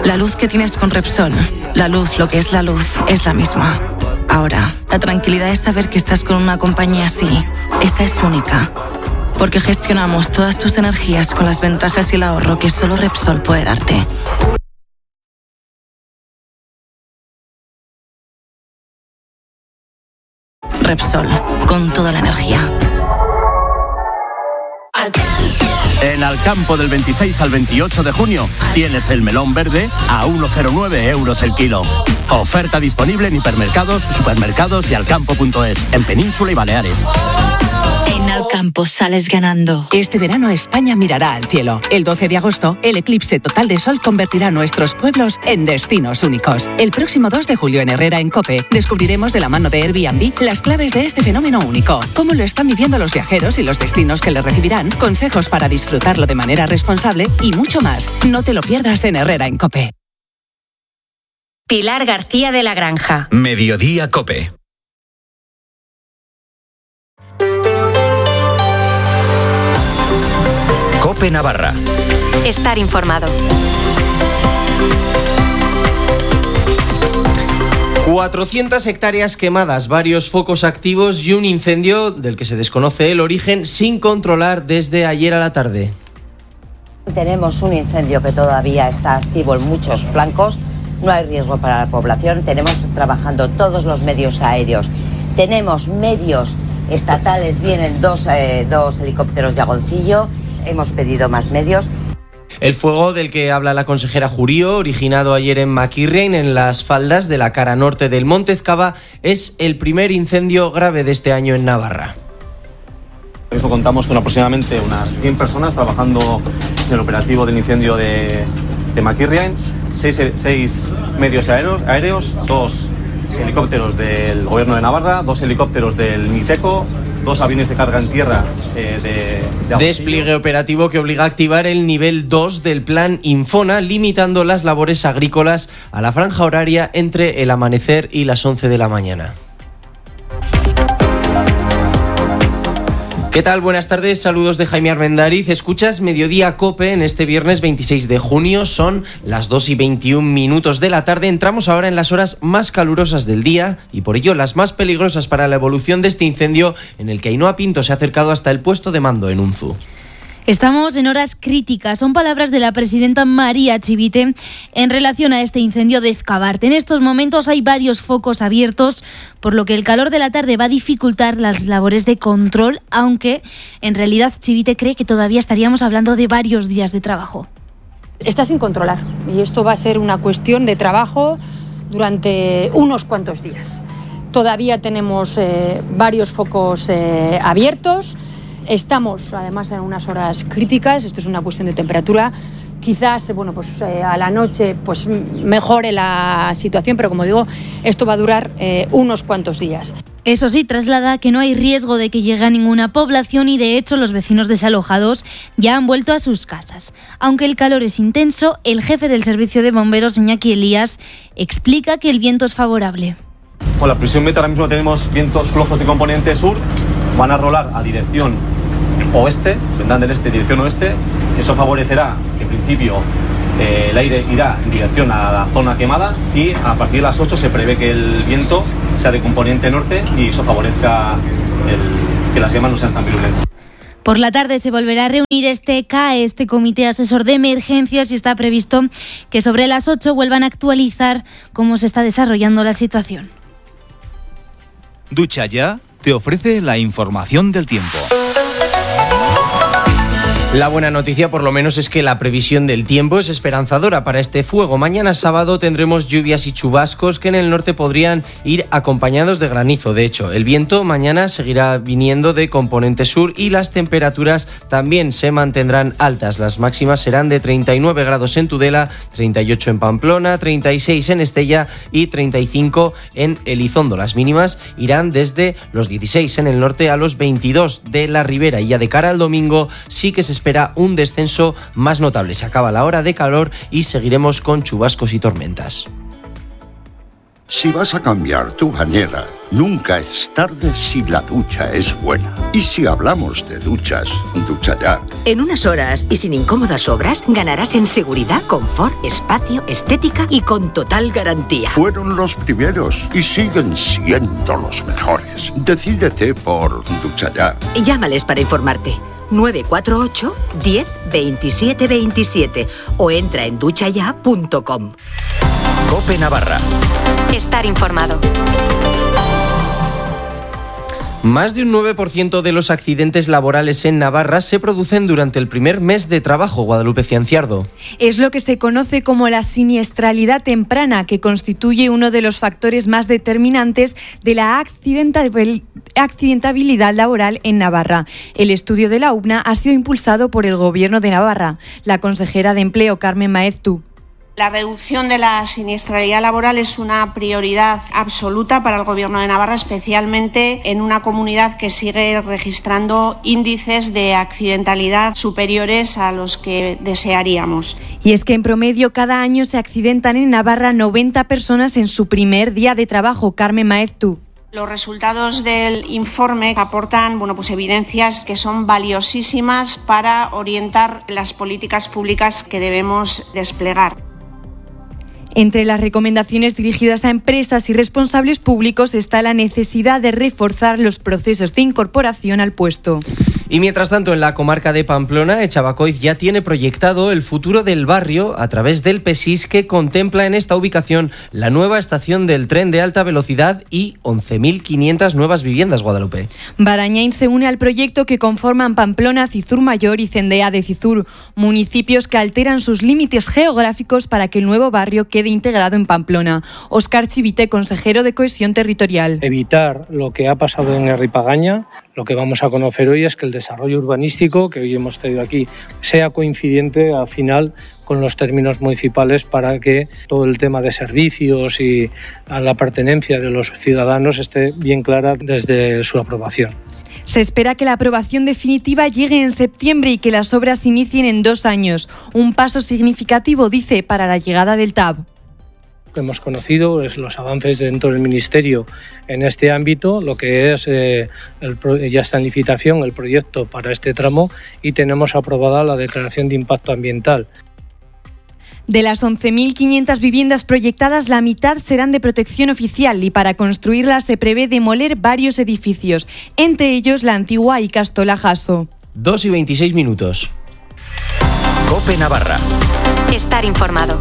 La luz que tienes con Repsol, la luz, lo que es la luz, es la misma. Ahora, la tranquilidad es saber que estás con una compañía así. Esa es única. Porque gestionamos todas tus energías con las ventajas y el ahorro que solo Repsol puede darte. Repsol, con toda la energía. En Alcampo del 26 al 28 de junio tienes el melón verde a 1,09 euros el kilo. Oferta disponible en hipermercados, supermercados y alcampo.es, en Península y Baleares. En Alcampo sales ganando. Este verano España mirará al cielo. El 12 de agosto, el eclipse total de sol convertirá nuestros pueblos en destinos únicos. El próximo 2 de julio en Herrera, en COPE, descubriremos de la mano de Airbnb las claves de este fenómeno único. Cómo lo están viviendo los viajeros y los destinos que le recibirán, consejos para disfrutarlo de manera responsable y mucho más. No te lo pierdas en Herrera, en COPE. Pilar García de la Granja. Mediodía COPE. COPE Navarra. Estar informado. 400 hectáreas quemadas, varios focos activos y un incendio del que se desconoce el origen sin controlar desde ayer a la tarde. Tenemos un incendio que todavía está activo en muchos flancos, no hay riesgo para la población, tenemos trabajando todos los medios aéreos, tenemos medios estatales, vienen dos helicópteros de Agoncillo, hemos pedido más medios. El fuego del que habla la consejera Jurío, originado ayer en Maquirrein, en las faldas de la cara norte del Monte Ezcaba, es el primer incendio grave de este año en Navarra. Por eso contamos con aproximadamente unas 100 personas trabajando en el operativo del incendio de Maquirrein, 6 medios aéreos, 2 helicópteros del Gobierno de Navarra, 2 helicópteros del MITECO, 2 aviones de carga en tierra de despliegue operativo que obliga a activar el nivel 2 del plan Infona, limitando las labores agrícolas a la franja horaria entre el amanecer y las 11 de la mañana. ¿Qué tal? Buenas tardes, saludos de Jaime Armendariz. Escuchas Mediodía COPE en este viernes 26 de junio. Son las 2:21 de la tarde. Entramos ahora en las horas más calurosas del día y por ello las más peligrosas para la evolución de este incendio en el que Ainhoa Pinto se ha acercado hasta el puesto de mando en Unzu. Estamos en horas críticas, son palabras de la presidenta María Chivite en relación a este incendio de Ezcabarte. En estos momentos hay varios focos abiertos, por lo que el calor de la tarde va a dificultar las labores de control, aunque en realidad Chivite cree que todavía estaríamos hablando de varios días de trabajo. Está sin controlar y esto va a ser una cuestión de trabajo durante unos cuantos días. Todavía tenemos varios focos abiertos. Estamos además en unas horas críticas, esto es una cuestión de temperatura, quizás a la noche mejore la situación, pero como digo, esto va a durar unos cuantos días. Eso sí, traslada que no hay riesgo de que llegue a ninguna población y de hecho los vecinos desalojados ya han vuelto a sus casas. Aunque el calor es intenso, el jefe del servicio de bomberos, Iñaki Elías, explica que el viento es favorable. Con la previsión meta ahora mismo tenemos vientos flojos de componente sur, van a rolar a dirección oeste, vendrán del este, dirección oeste. Eso favorecerá que en principio el aire irá en dirección a la zona quemada y a partir de las 8 se prevé que el viento sea de componente norte y eso favorezca que las llamas no sean tan virulentas. Por la tarde se volverá a reunir este Comité Asesor de Emergencias, y está previsto que sobre las 8 vuelvan a actualizar cómo se está desarrollando la situación. Ducha Ya te ofrece la información del tiempo. La buena noticia, por lo menos, es que la previsión del tiempo es esperanzadora para este fuego. Mañana sábado tendremos lluvias y chubascos que en el norte podrían ir acompañados de granizo. De hecho, el viento mañana seguirá viniendo de componente sur y las temperaturas también se mantendrán altas. Las máximas serán de 39 grados en Tudela, 38 en Pamplona, 36 en Estella y 35 en Elizondo. Las mínimas irán desde los 16 en el norte a los 22 de la Ribera, y ya de cara al domingo sí que se espera un descenso más notable. Se acaba la hora de calor y seguiremos con chubascos y tormentas. Si vas a cambiar tu bañera, Nunca es tarde si la ducha es buena. Y si hablamos de duchas, Ducha Ya. En unas horas y sin incómodas obras, ganarás en seguridad, confort, espacio, estética y con total garantía. Fueron los primeros y siguen siendo los mejores. Decídete por Ducha Ya. Llámales para informarte. 948 10 27 27 o entra en duchaya.com. COPE Navarra. Estar informado. Más de un 9% de los accidentes laborales en Navarra se producen durante el primer mes de trabajo, Guadalupe Cianciardo. Es lo que se conoce como la siniestralidad temprana, que constituye uno de los factores más determinantes de la accidentabilidad laboral en Navarra. El estudio de la UBNA ha sido impulsado por el Gobierno de Navarra. La consejera de Empleo, Carmen Maeztu. La reducción de la siniestralidad laboral es una prioridad absoluta para el Gobierno de Navarra, especialmente en una comunidad que sigue registrando índices de accidentalidad superiores a los que desearíamos. Y es que en promedio cada año se accidentan en Navarra 90 personas en su primer día de trabajo. Carmen Maeztu. Los resultados del informe aportan evidencias que son valiosísimas para orientar las políticas públicas que debemos desplegar. Entre las recomendaciones dirigidas a empresas y responsables públicos está la necesidad de reforzar los procesos de incorporación al puesto. Y mientras tanto, en la comarca de Pamplona, Echabacoiz ya tiene proyectado el futuro del barrio a través del PESIS, que contempla en esta ubicación la nueva estación del tren de alta velocidad y 11.500 nuevas viviendas, Guadalupe. Barañain se une al proyecto que conforman Pamplona, Cizur Mayor y Cendea de Cizur, municipios que alteran sus límites geográficos para que el nuevo barrio quede integrado en Pamplona. Óscar Chivite, consejero de Cohesión Territorial. Evitar lo que ha pasado en Ripagaña. Lo que vamos a conocer hoy es que el desarrollo urbanístico que hoy hemos tenido aquí sea coincidente al final con los términos municipales para que todo el tema de servicios y a la pertenencia de los ciudadanos esté bien clara desde su aprobación. Se espera que la aprobación definitiva llegue en septiembre y que las obras inicien en 2 años. Un paso significativo, dice, para la llegada del TAV. Que hemos conocido es los avances dentro del Ministerio en este ámbito, lo que es ya está en licitación el proyecto para este tramo y tenemos aprobada la declaración de impacto ambiental. De las 11.500 viviendas proyectadas, la mitad serán de protección oficial y para construirlas se prevé demoler varios edificios, entre ellos la antigua Ikastola Jaso. 2:26. COPE Navarra. Estar informado.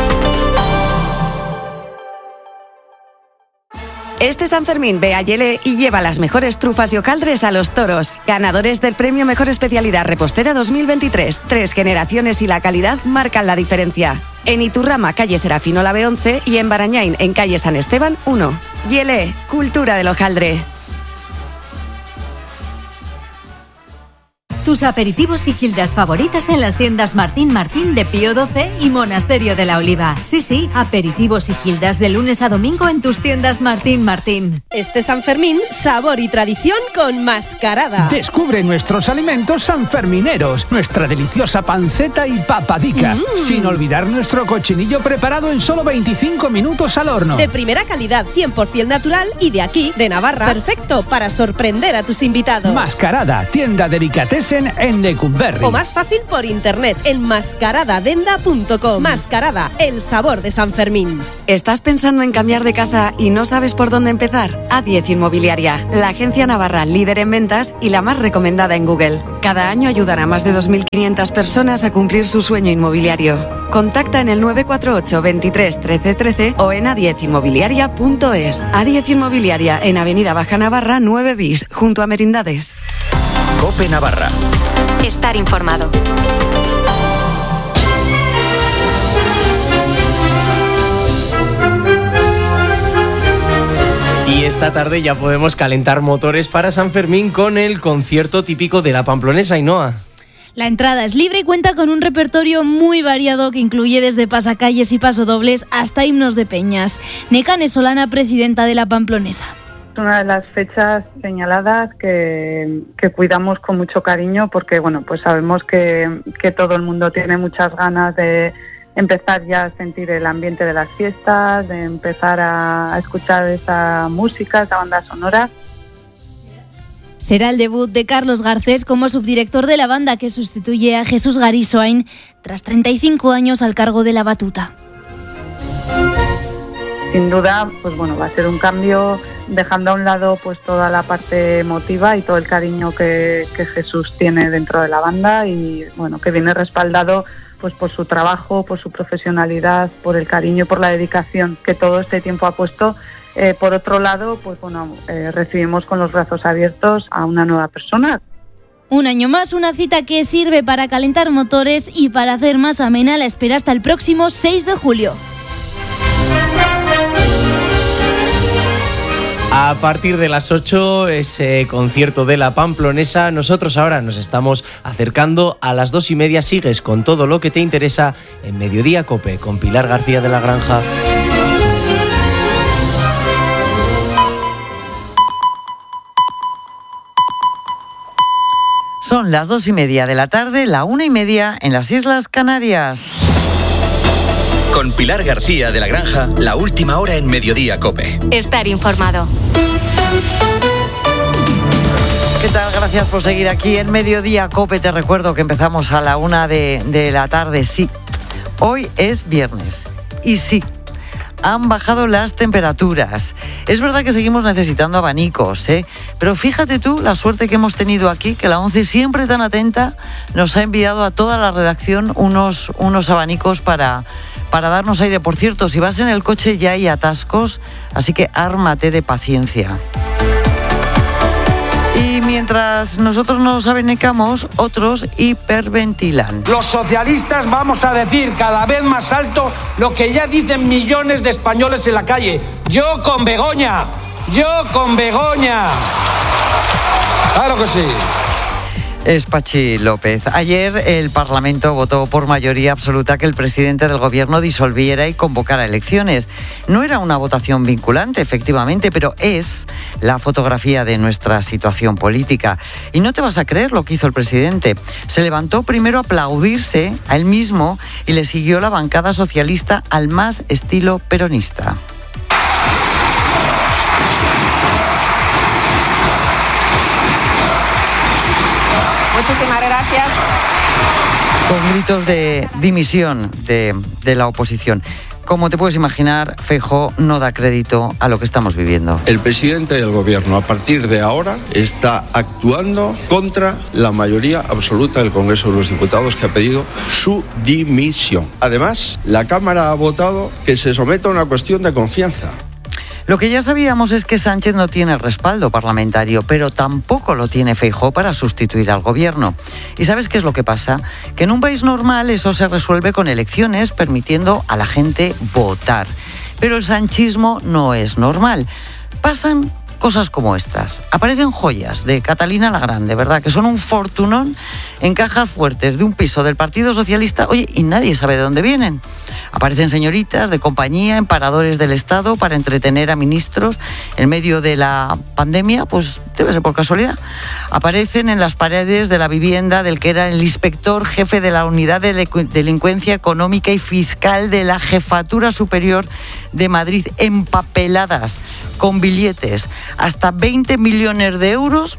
Este San Fermín ve a Yele y lleva las mejores trufas y hojaldres a los toros. Ganadores del premio Mejor Especialidad Repostera 2023. 3 generaciones y la calidad marcan la diferencia. En Iturrama, calle Serafino Lave 11 y en Barañain, en calle San Esteban 1. Yele, cultura del hojaldre. Tus aperitivos y gildas favoritas en las tiendas Martín Martín de Pío XII y Monasterio de la Oliva. Sí, aperitivos y gildas de lunes a domingo en tus tiendas Martín Martín. Este San Fermín, sabor y tradición con Mascarada. Descubre nuestros alimentos sanfermineros, nuestra deliciosa panceta y papadica, sin olvidar nuestro cochinillo preparado en solo 25 minutos al horno. De primera calidad, 100% natural y de aquí, de Navarra. Perfecto para sorprender a tus invitados. Mascarada, tienda delicatessen en Lecumberri. O más fácil por internet en mascaradadenda.com. Mascarada, el sabor de San Fermín. ¿Estás pensando en cambiar de casa y no sabes por dónde empezar? A10 Inmobiliaria, la agencia navarra líder en ventas y la más recomendada en Google. Cada año ayudan a más de 2.500 personas a cumplir su sueño inmobiliario. Contacta en el 948 23 13 13 o en a10inmobiliaria.es. A10 Inmobiliaria, en Avenida Baja Navarra 9 bis, junto a Merindades. COPE Navarra. Estar informado. Y esta tarde ya podemos calentar motores para San Fermín con el concierto típico de la Pamplonesa, Ainhoa. La entrada es libre y cuenta con un repertorio muy variado que incluye desde pasacalles y pasodobles hasta himnos de peñas. Nekane Solana, presidenta de la Pamplonesa. Una de las fechas señaladas que cuidamos con mucho cariño porque pues sabemos que todo el mundo tiene muchas ganas de empezar ya a sentir el ambiente de las fiestas, de empezar a escuchar esa música, esa banda sonora. Será el debut de Carlos Garcés como subdirector de la banda, que sustituye a Jesús Garisoain tras 35 años al cargo de la batuta. Sin duda, pues bueno, va a ser un cambio, dejando a un lado pues toda la parte emotiva y todo el cariño que Jesús tiene dentro de la banda, y bueno, que viene respaldado pues por su trabajo, por su profesionalidad, por el cariño, por la dedicación que todo este tiempo ha puesto. Por otro lado, pues bueno, recibimos con los brazos abiertos a una nueva persona. Un año más, una cita que sirve para calentar motores y para hacer más amena la espera hasta el próximo 6 de julio. A partir de las 8, ese concierto de la Pamplonesa. Nosotros ahora nos estamos acercando a las 2:30. Sigues con todo lo que te interesa en Mediodía COPE, con Pilar García de la Granja. Son las 2:30 de la tarde, la 1:30 en las Islas Canarias. Con Pilar García de la Granja, la última hora en Mediodía COPE. Estar informado. ¿Qué tal? Gracias por seguir aquí en Mediodía COPE. Te recuerdo que empezamos a la 1 de la tarde. Sí, hoy es viernes. Y sí, han bajado las temperaturas. Es verdad que seguimos necesitando abanicos, pero fíjate tú la suerte que hemos tenido aquí, que la 11, siempre tan atenta, nos ha enviado a toda la redacción unos abanicos para darnos aire. Por cierto, si vas en el coche ya hay atascos, así que ármate de paciencia. Y mientras nosotros nos abanicamos, otros hiperventilan. Los socialistas vamos a decir cada vez más alto lo que ya dicen millones de españoles en la calle. Yo con Begoña, yo con Begoña. Claro que sí. Es Pachi López. Ayer el Parlamento votó por mayoría absoluta que el presidente del Gobierno disolviera y convocara elecciones. No era una votación vinculante, efectivamente, pero es la fotografía de nuestra situación política. Y no te vas a creer lo que hizo el presidente. Se levantó primero a aplaudirse a él mismo y le siguió la bancada socialista al más estilo peronista. Muchísimas gracias. Con gritos de dimisión de la oposición. Como te puedes imaginar, Feijóo no da crédito a lo que estamos viviendo. El presidente del gobierno, a partir de ahora, está actuando contra la mayoría absoluta del Congreso de los Diputados, que ha pedido su dimisión. Además, la Cámara ha votado que se someta a una cuestión de confianza. Lo que ya sabíamos es que Sánchez no tiene respaldo parlamentario, pero tampoco lo tiene Feijóo para sustituir al gobierno. ¿Y sabes qué es lo que pasa? Que en un país normal eso se resuelve con elecciones, permitiendo a la gente votar. Pero el sanchismo no es normal. Pasan cosas como estas. Aparecen joyas de Catalina la Grande, ¿verdad? Que son un fortunón en cajas fuertes de un piso del Partido Socialista, oye, y nadie sabe de dónde vienen. Aparecen señoritas de compañía en paradores del Estado para entretener a ministros en medio de la pandemia, pues debe ser por casualidad. Aparecen en las paredes de la vivienda del que era el inspector jefe de la Unidad de Delincuencia Económica y Fiscal de la Jefatura Superior de Madrid, empapeladas con billetes hasta 20 millones de euros.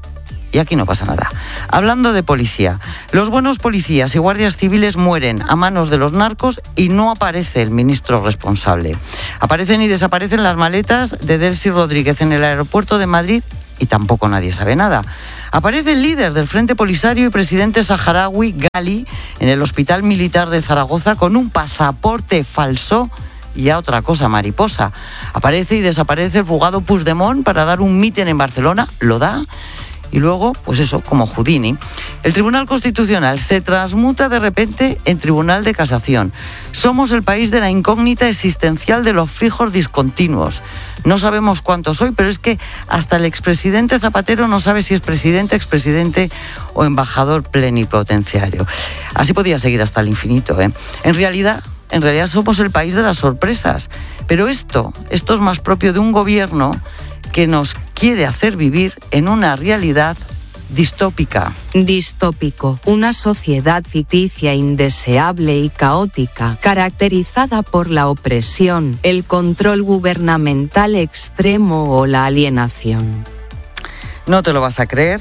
Y aquí no pasa nada. Hablando de policía, los buenos policías y guardias civiles mueren a manos de los narcos y no aparece el ministro responsable. Aparecen y desaparecen las maletas de Delcy Rodríguez en el aeropuerto de Madrid y tampoco nadie sabe nada. Aparece el líder del Frente Polisario y presidente saharaui, Gali, en el Hospital Militar de Zaragoza con un pasaporte falso y a otra cosa mariposa. Aparece y desaparece el fugado Puigdemont para dar un mitin en Barcelona, lo da. Y luego, pues eso, como Houdini, el Tribunal Constitucional se transmuta de repente en Tribunal de Casación. Somos el país de la incógnita existencial de los fijos discontinuos. No sabemos cuántos hoy, pero es que hasta el expresidente Zapatero no sabe si es presidente, expresidente o embajador plenipotenciario. Así podía seguir hasta el infinito, ¿eh? En realidad somos el país de las sorpresas. Pero esto es más propio de un gobierno que nos quiere hacer vivir en una realidad distópica. Distópico, una sociedad ficticia, indeseable y caótica, caracterizada por la opresión, el control gubernamental extremo o la alienación. No te lo vas a creer.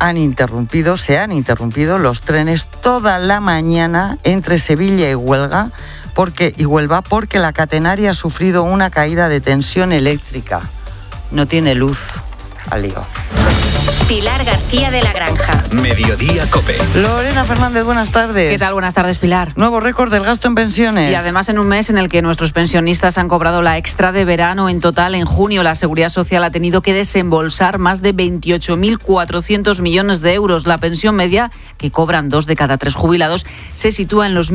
Se han interrumpido los trenes toda la mañana entre Sevilla y Huelva porque la catenaria ha sufrido una caída de tensión eléctrica. No tiene luz. Al lío. Pilar García de la Granja. Mediodía COPE. Lorena Fernández, buenas tardes. ¿Qué tal? Buenas tardes, Pilar. Nuevo récord del gasto en pensiones. Y además en un mes en el que nuestros pensionistas han cobrado la extra de verano. En total, en junio, la Seguridad Social ha tenido que desembolsar más de 28.400 millones de euros. La pensión media, que cobran 2 de cada 3 jubilados, se sitúa en los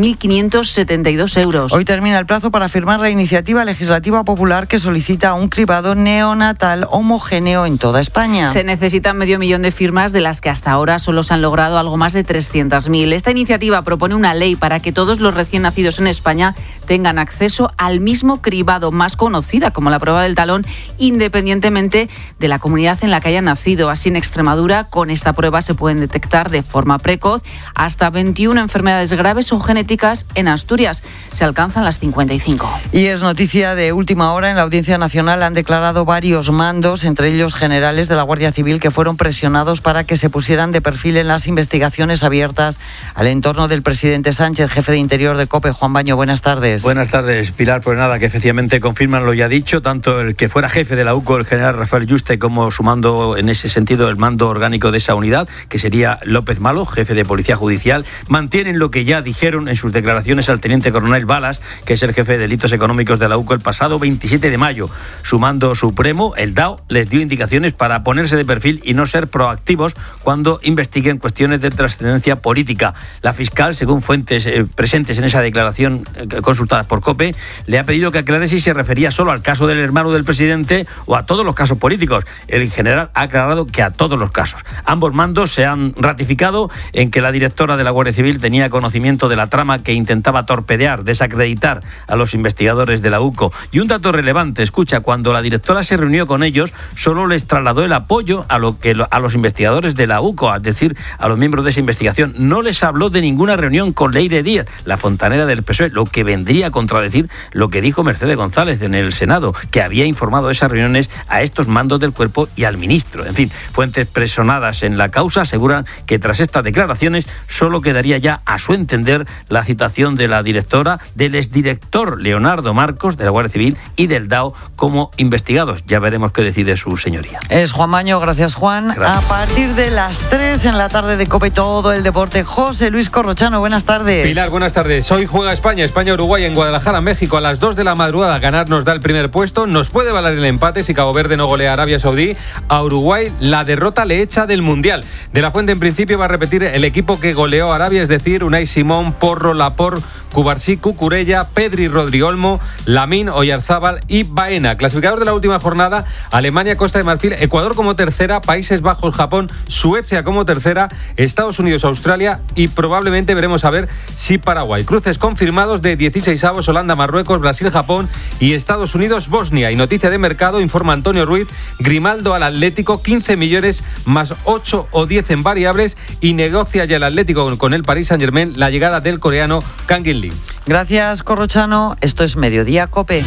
1.572 euros. Hoy termina el plazo para firmar la iniciativa legislativa popular que solicita un cribado neonatal homogéneo en toda España. Se necesitan medio millón de firmas, de las que hasta ahora solo se han logrado algo más de 300.000. Esta iniciativa propone una ley para que todos los recién nacidos en España tengan acceso al mismo cribado, más conocida como la prueba del talón, independientemente de la comunidad en la que hayan nacido. Así, en Extremadura, con esta prueba se pueden detectar de forma precoz hasta 21 enfermedades graves o genéticas. En Asturias se alcanzan las 55. Y es noticia de última hora. En la Audiencia Nacional han declarado varios mandos, entre ellos generales de la Guardia Civil, que fueron presionados para que se pusieran de perfil en las investigaciones abiertas al entorno del presidente Sánchez. Jefe de Interior de COPE, Juan Baño, buenas tardes. Buenas tardes, Pilar. Pues nada, que efectivamente confirman lo ya dicho, tanto el que fuera jefe de la UCO, el general Rafael Yuste, como sumando en ese sentido el mando orgánico de esa unidad, que sería López Malo, jefe de Policía Judicial, mantienen lo que ya dijeron en sus declaraciones al teniente coronel Balas, que es el jefe de delitos económicos de la UCO, el pasado 27 de mayo. Su mando supremo, el DAO, les dio indicaciones para ponerse de perfil y no ser proactivos cuando investiguen cuestiones de trascendencia política. La fiscal, según fuentes presentes en esa declaración consultadas por COPE, le ha pedido que aclare si se refería solo al caso del hermano del presidente o a todos los casos políticos. El general ha aclarado que a todos los casos. Ambos mandos se han ratificado en que la directora de la Guardia Civil tenía conocimiento de la trama que intentaba torpedear, desacreditar a los investigadores de la UCO. Y un dato relevante, escucha, cuando la directora se reunió con ellos, solo les trasladó el apoyo a los investigadores de la UCO, es decir, a los miembros de esa investigación. No les habló de ninguna reunión con Leire Díaz, la fontanera del PSOE, lo que vendría a contradecir lo que dijo Mercedes González en el Senado, que había informado de esas reuniones a estos mandos del cuerpo y al ministro. En fin, fuentes presionadas en la causa aseguran que tras estas declaraciones solo quedaría ya, a su entender, la citación de la directora, del exdirector Leonardo Marcos de la Guardia Civil y del DAO como investigados. Ya veremos qué decide su señoría. Es Juan Baño, gracias Juan. Gracias. A partir de las 3 en la tarde de COPE, todo el deporte. José Luis Corrochano, buenas tardes. Pilar, buenas tardes. Hoy juega España-Uruguay en Guadalajara, México, a las 2 de la madrugada. Ganar nos da el primer puesto. Nos puede valer el empate si Cabo Verde no golea a Arabia Saudí. A Uruguay la derrota le echa del Mundial. De la Fuente en principio va a repetir el equipo que goleó a Arabia, es decir, Unai Simón, Porro, Laporte, Cubarsí, Cucurella, Pedri, Rodriolmo, Lamín, Oyarzábal y Baena. Clasificador de la última jornada: Alemania, Costa de Marfil, Ecuador como tercera, Países Bajos, Japón, Suecia como tercera, Estados Unidos, Australia y probablemente veremos a ver si Paraguay. Cruces confirmados de 16avos: Holanda, Marruecos, Brasil, Japón y Estados Unidos, Bosnia. Y noticia de mercado, informa Antonio Ruiz: Grimaldo al Atlético, 15 millones más 8 o 10 en variables, y negocia ya el Atlético con el Paris Saint-Germain la llegada del coreano Kang In-lee. Gracias, Corrochano. Esto es Mediodía COPE.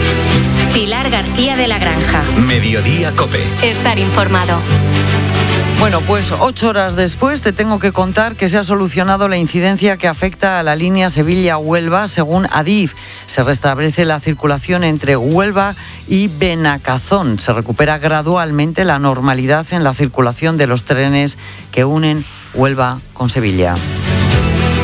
Pilar García de la Granja. Mediodía COPE. Estar informado. Bueno, pues 8 horas después te tengo que contar que se ha solucionado la incidencia que afecta a la línea Sevilla-Huelva. Según Adif, se restablece la circulación entre Huelva y Benacazón. Se recupera gradualmente la normalidad en la circulación de los trenes que unen Huelva con Sevilla.